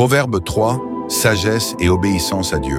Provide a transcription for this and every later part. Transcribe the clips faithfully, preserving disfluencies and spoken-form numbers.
Proverbe trois, sagesse et obéissance à Dieu.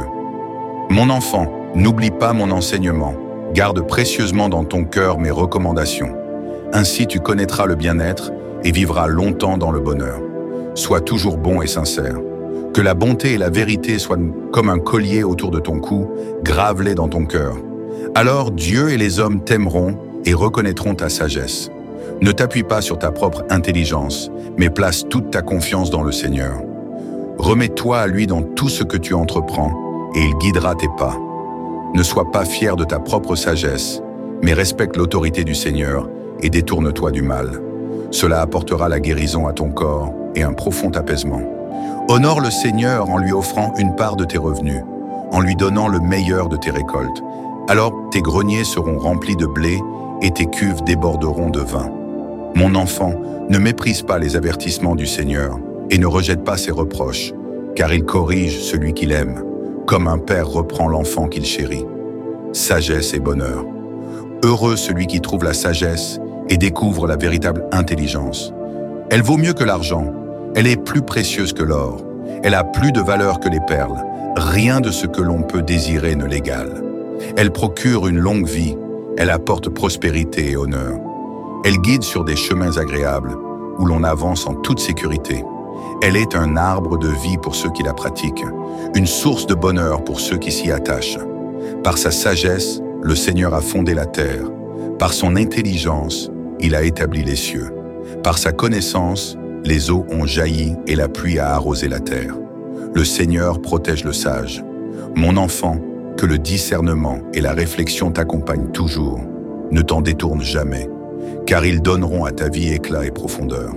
Mon enfant, n'oublie pas mon enseignement, garde précieusement dans ton cœur mes recommandations. Ainsi tu connaîtras le bien-être et vivras longtemps dans le bonheur. Sois toujours bon et sincère. Que la bonté et la vérité soient comme un collier autour de ton cou, grave-les dans ton cœur. Alors Dieu et les hommes t'aimeront et reconnaîtront ta sagesse. Ne t'appuie pas sur ta propre intelligence, mais place toute ta confiance dans le Seigneur. Remets-toi à lui dans tout ce que tu entreprends, et il guidera tes pas. Ne sois pas fier de ta propre sagesse, mais respecte l'autorité du Seigneur et détourne-toi du mal. Cela apportera la guérison à ton corps et un profond apaisement. Honore le Seigneur en lui offrant une part de tes revenus, en lui donnant le meilleur de tes récoltes. Alors tes greniers seront remplis de blé et tes cuves déborderont de vin. Mon enfant, ne méprise pas les avertissements du Seigneur et ne rejette pas ses reproches, car il corrige celui qu'il aime, comme un père reprend l'enfant qu'il chérit. Sagesse et bonheur. Heureux celui qui trouve la sagesse et découvre la véritable intelligence. Elle vaut mieux que l'argent, elle est plus précieuse que l'or, elle a plus de valeur que les perles, rien de ce que l'on peut désirer ne l'égale. Elle procure une longue vie, elle apporte prospérité et honneur. Elle guide sur des chemins agréables, où l'on avance en toute sécurité. Elle est un arbre de vie pour ceux qui la pratiquent, une source de bonheur pour ceux qui s'y attachent. Par sa sagesse, le Seigneur a fondé la terre. Par son intelligence, il a établi les cieux. Par sa connaissance, les eaux ont jailli et la pluie a arrosé la terre. Le Seigneur protège le sage. Mon enfant, que le discernement et la réflexion t'accompagnent toujours. Ne t'en détourne jamais, car ils donneront à ta vie éclat et profondeur.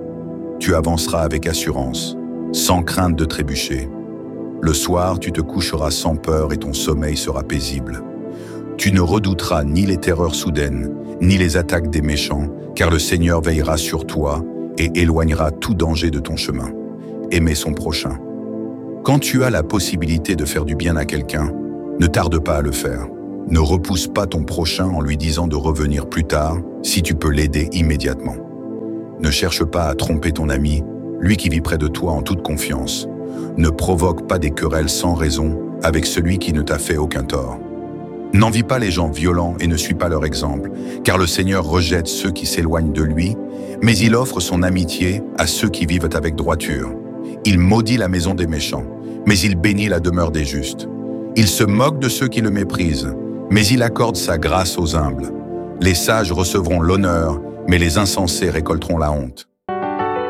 Tu avanceras avec assurance, sans crainte de trébucher. Le soir, tu te coucheras sans peur et ton sommeil sera paisible. Tu ne redouteras ni les terreurs soudaines, ni les attaques des méchants, car le Seigneur veillera sur toi et éloignera tout danger de ton chemin. Aimer son prochain. Quand tu as la possibilité de faire du bien à quelqu'un, ne tarde pas à le faire. Ne repousse pas ton prochain en lui disant de revenir plus tard si tu peux l'aider immédiatement. Ne cherche pas à tromper ton ami, lui qui vit près de toi en toute confiance. Ne provoque pas des querelles sans raison avec celui qui ne t'a fait aucun tort. N'envie pas les gens violents et ne suis pas leur exemple, car le Seigneur rejette ceux qui s'éloignent de lui, mais il offre son amitié à ceux qui vivent avec droiture. Il maudit la maison des méchants, mais il bénit la demeure des justes. Il se moque de ceux qui le méprisent, mais il accorde sa grâce aux humbles. Les sages recevront l'honneur, mais les insensés récolteront la honte.